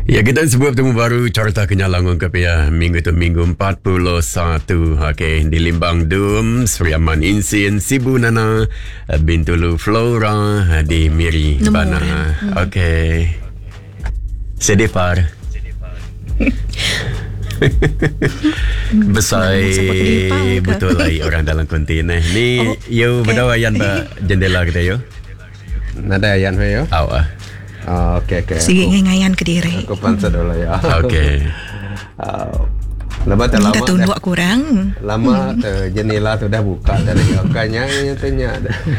Ya, kita sebuah bertemu baru Carta Kenyalangon Kapia minggu itu minggu 41. Okey, di Limbang Dum, Sriaman Insin, Sibu Nana, Bintulu Flora, di Miri Bana. Okey. Sedifar. Besar betul lah orang dalam kontainer. Ni you berdawayan ba jendela kita yo? Nada ayan yo. Okey. Sige ngayan ke diri. Aku pansa dulu ya. Okey. Lama tak lama. Kita tunduk kurang. Lama jendela tu dah buka dari okanya tanya.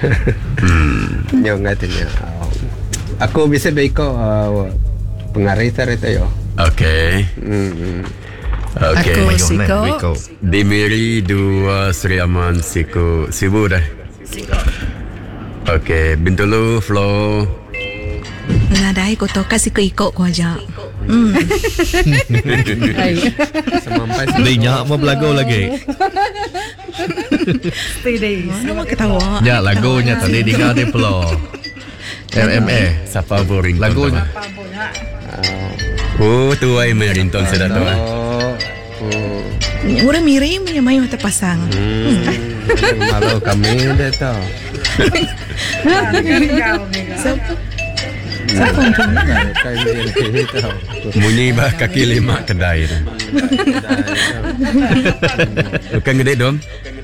Nyong tanya. Aku bisa beko pengarit itu yo. Okey. Okey. Aku Siko. Dimiri dua Sriaman Siko Sibu dah. Okey, Bintulu Flo. Nadai ko to kasi ko iko ko aja. Semampai Dia nyak mau belagu lagi. Mana mau ketawa? Ya lagunya tadi dengar dia pelo. MMA. Siapa boring Lagunya. Oh, tu ai Merinton sudah tahu. Orang mirim yang mayu terpasang. Malu kami dah tahu. Siapa pun? Munyi bah kaki lima kedai tu. Bukan gede dom.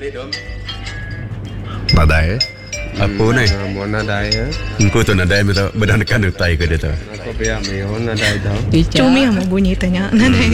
Badai. Apa ni? Mau nada ya. Engkau tu nadai berdakan utai ke dia tu. Aku biar mau nada itu. Cumi yang mau bunyi tanya. Nadai.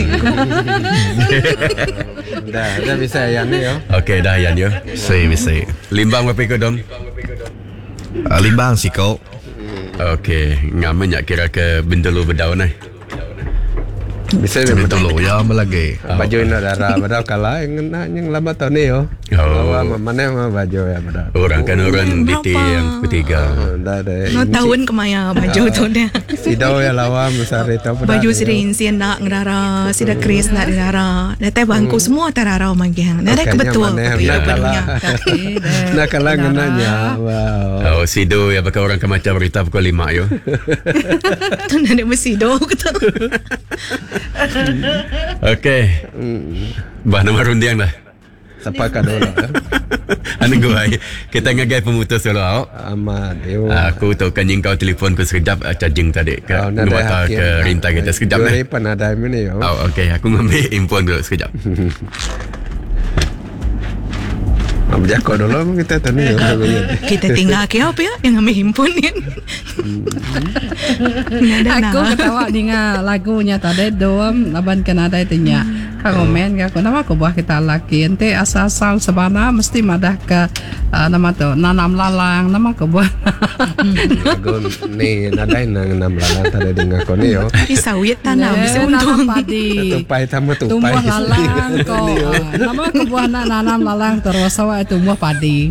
Dah bisa yang ni yo. Okey, dah yan yo. Bisa. Limbang berapa ke dom? Limbang Siko. Okey, ngamen kira ke Bintulu Bedau ni. Bisa Betul ya melagi. baju nak darah padahal kalah yang lama tahun ni yo. Lawa mana mah baju ya padahal. Orang kan orang Berapa? DT yang ketiga. Dah dah. No tahun kemaya baju tu dia. Sidau ya lawa mesari tahu padahal. Baju sida insian nak ngara, sida Chris nak ngara. Datai bangku semua terarau magiang. Nadai kebetul. Nak kalah ngenanya. Wow. Oh, Sido ya bakal orang kemacam berita pukul 5 yo. Tu nadai mesti do kata. Okey. Bah nama rundiang dah. Siapa kado lah. Anu gue, kita ngagai pemutus dulu. Aman. Aku tahu kan kau telefon ke sekejap charging tadi ke Nuwata ke Rinta kita sekejap ni. Dua ada ini yo. Oh, okey, aku ngambil info dulu sekejap. Berjakok dulu kita tu ni. Kita tinggal ke apa ya yang ambil himpun ni. Aku ketawa dengan lagunya tadi dom laban Kanada tanya. Kang komen aku nama aku buah kita laki ente asal-asal sebana mesti madah ke nama tu nanam lalang nama aku buah. Lagu ni nadai nang lalang tadi dengan kau ni yo. Tapi sawit tanam bisa Nanam untung. padi. Tupai tambah tupai. Tumbuh lalang kau. Nama aku buah nak nanam lalang terus awak tumbuh padi.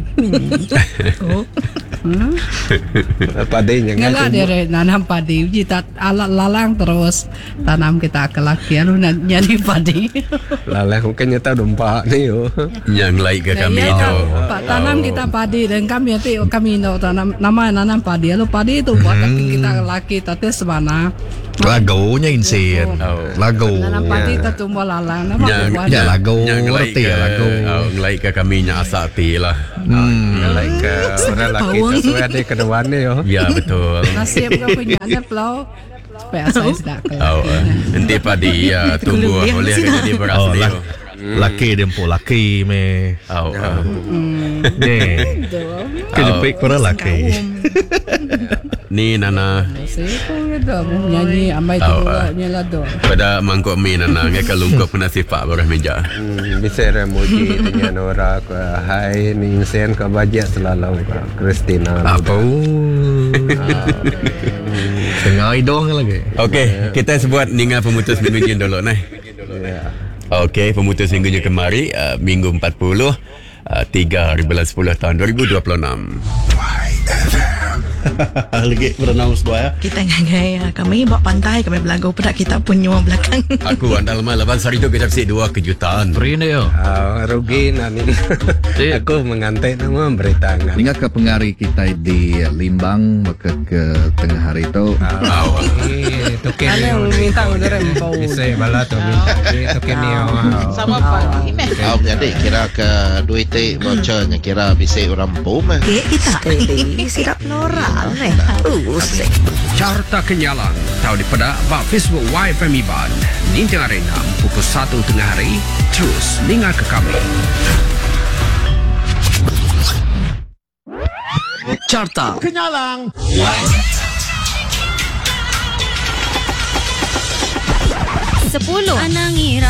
Padinya Ngala dia nanam padi. Jika alat lalang terus tanam kita ke laki lalu jadi padi. Lalang mungkin nyata dompak ni yo. Yang lain ke kami Ya, tu. Pak tanam kita padi dan kami nanti kami no tanam nama nanam padi. Lalu padi itu buat kita laki tapi sebana. Lagunya insin. Lagu. Nanam padi kita tumbuh lalang. Nama Yang buah Ya lagu. yang lain Reti ke lagu. lain ke kami nya asati lah. Lain ke orang laki sesuai ada kedua ni yo. Ya betul. nasib kau punya ada pelau supaya saya sedap. Oh, nanti padi ya tumbuh boleh jadi beras Oh, dia. laki dia pun laki me. Oh, Ni. Kejepit korang laki. ni Nana Saya pun gitu nyanyi amai tu nyala tu. pada mangkok mi Nana ngai kalungkop kena sifat barah meja. Bisa remuji tanya Nora ke hai ni sen ke bajet selalu ke Christina. Apa? Tengah idong lagi. Okey, kita sebuat ningal pemutus minggu ni dulu nah. Ya. Okey, pemutus minggunya kemari minggu 40 3 hari bulan 10 tahun 2026. Lagi berenang sebuah ya. Kita ngagai kami bawa pantai kami belagu pada kita punya belakang. Aku andal malam hari tu kita kasi 2 kejutan. Beri ni yo. Rugi nanti. Aku mengantai nama berita. Ingat ke pengari kita di Limbang maka ke tengah hari itu. token Ano yung minta ko na rin po? Bisa bala to token niyo. Sama pa. Jadi kira ke duit vouchernya kira bisa orang pom. Kita sirap noral usik. Carta Kenyalang tahu di pada bak Facebook YFM Iban Nintang Arena pukul 1 tengah hari. Terus dengar ke kami. Carta Kenyalang. Sepuluh. Anang